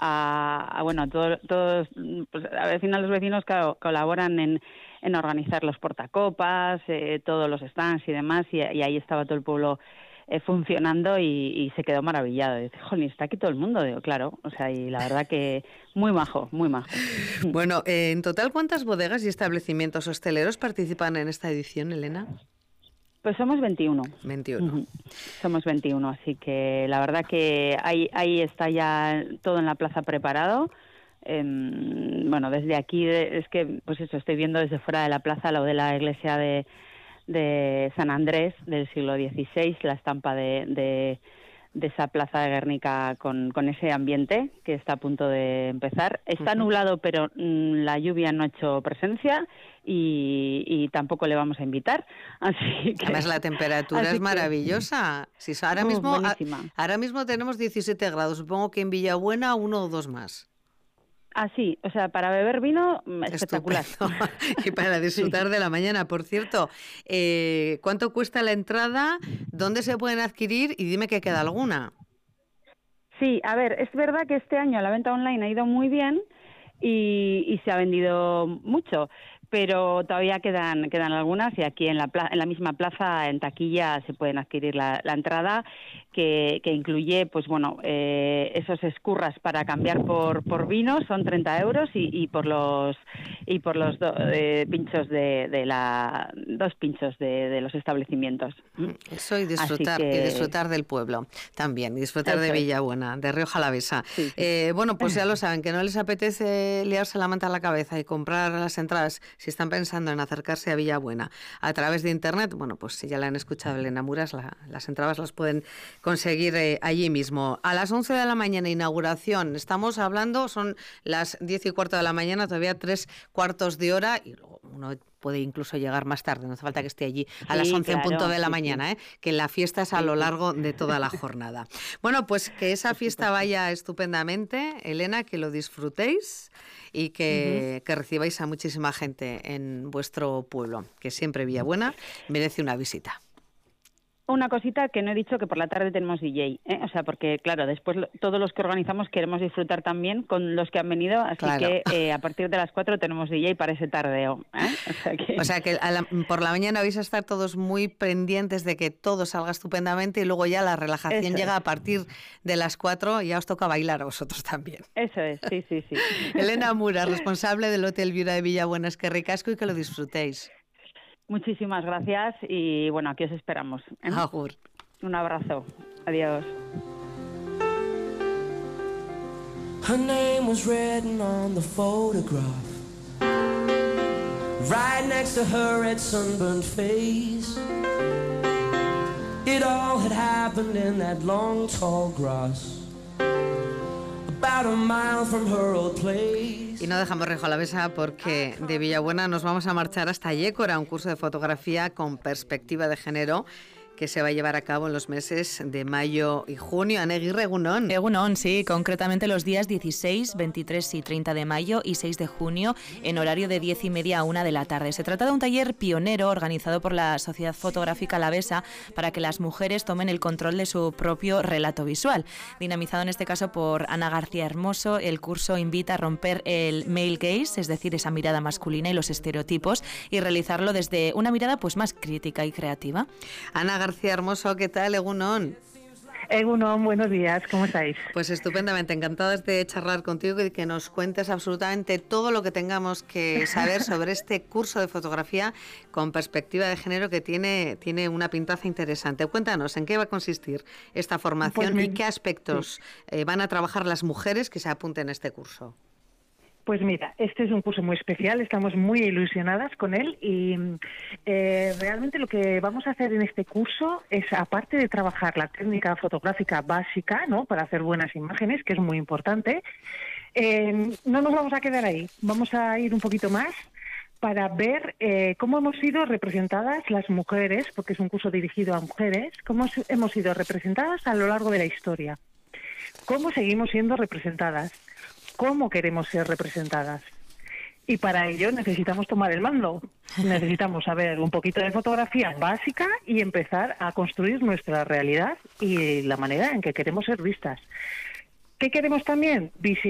bueno, todos, pues al final los vecinos, claro, colaboran en organizar los portacopas, todos los stands y demás, y ahí estaba todo el pueblo funcionando y se quedó maravillado. Y dice, jolín, está aquí todo el mundo. Digo, claro, o sea, y la verdad que muy majo, muy majo. Bueno, en total, ¿cuántas bodegas y establecimientos hosteleros participan en esta edición, Elena? Pues somos 21. 21. Somos 21, así que la verdad que ahí está ya todo en la plaza preparado. Bueno, desde aquí, es que, pues eso, estoy viendo desde fuera de la plaza lo de la iglesia de San Andrés del siglo XVI, la estampa de esa plaza de Guernica con ese ambiente que está a punto de empezar. Está nublado, pero la lluvia no ha hecho presencia y tampoco le vamos a invitar. Así que, además, la temperatura es maravillosa. Si ahora mismo tenemos 17 grados, supongo que en Villabuena 1 o 2 más. Sí, o sea, para beber vino, espectacular. Estupendo. Y para disfrutar de la mañana. Por cierto, ¿cuánto cuesta la entrada? ¿Dónde se pueden adquirir? Y dime que queda alguna. Sí, a ver, es verdad que este año la venta online ha ido muy bien y se ha vendido mucho, pero todavía quedan algunas, y aquí en la misma plaza, en taquilla, se pueden adquirir la entrada, que incluye, pues bueno, esos escurras para cambiar por vino, son 30 euros, y por los pinchos dos pinchos de los establecimientos. Eso y disfrutar del pueblo también, y disfrutar de Villabuena, de Rioja Alavesa. Sí. Bueno, pues ya lo saben, que no les apetece liarse la manta a la cabeza y comprar las entradas. Si están pensando en acercarse a Villabuena a través de internet, bueno, pues si ya la han escuchado Elena Muras, las entradas las pueden conseguir allí mismo. A las 11 de la mañana, inauguración. Estamos hablando, son las 10:15 de la mañana, todavía 3/4 de hora, y luego uno puede incluso llegar más tarde, no hace falta que esté allí a las 11 en punto de la mañana, que la fiesta es a lo largo de toda la jornada. Bueno, pues que esa fiesta vaya estupendamente, Elena, que lo disfrutéis y que recibáis a muchísima gente en vuestro pueblo, que siempre Villabuena merece una visita. Una cosita que no he dicho, que por la tarde tenemos DJ, o sea, porque claro, después todos los que organizamos queremos disfrutar también con los que han venido, así que a partir de las 4 tenemos DJ para ese tardeo. O sea que por la mañana vais a estar todos muy pendientes de que todo salga estupendamente, y luego ya la relajación llega a partir de las 4 y ya os toca bailar a vosotros también. Eso es, sí. Elena Muras, responsable del Hotel Viura de Villabuena, es que ricasco y que lo disfrutéis. Muchísimas gracias y bueno, aquí os esperamos. Agur. Un abrazo. Adiós. Her name was written on the photograph. Right next to her red sunburned face. It all had happened in that long tall grass. About a mile from her old place. Y no dejamos Rioja Alavesa, porque de Villabuena nos vamos a marchar hasta Yécora, un curso de fotografía con perspectiva de género que se va a llevar a cabo en los meses de mayo y junio. Ana Aguirre, egunon. Egunon, sí, concretamente los días 16, 23 y 30 de mayo y 6 de junio, en horario de 10:30 a 1 de la tarde. Se trata de un taller pionero organizado por la Sociedad Fotográfica Alavesa para que las mujeres tomen el control de su propio relato visual. Dinamizado en este caso por Ana García Hermoso, el curso invita a romper el male gaze, es decir, esa mirada masculina y los estereotipos, y realizarlo desde una mirada pues más crítica y creativa. Ana García Hermoso, ¿qué tal, egunon? Egunon, buenos días, ¿cómo estáis? Pues estupendamente, encantadas de charlar contigo y que nos cuentes absolutamente todo lo que tengamos que saber sobre este curso de fotografía con perspectiva de género que tiene una pintaza interesante. Cuéntanos, ¿en qué va a consistir esta formación y qué aspectos van a trabajar las mujeres que se apunten a este curso? Pues mira, este es un curso muy especial, estamos muy ilusionadas con él y realmente lo que vamos a hacer en este curso es, aparte de trabajar la técnica fotográfica básica, ¿no?, para hacer buenas imágenes, que es muy importante, no nos vamos a quedar ahí, vamos a ir un poquito más para ver cómo hemos sido representadas las mujeres, porque es un curso dirigido a mujeres, cómo hemos sido representadas a lo largo de la historia, cómo seguimos siendo representadas, cómo queremos ser representadas. Y para ello necesitamos tomar el mando. Necesitamos saber un poquito de fotografía básica y empezar a construir nuestra realidad y la manera en que queremos ser vistas. ¿Qué queremos también?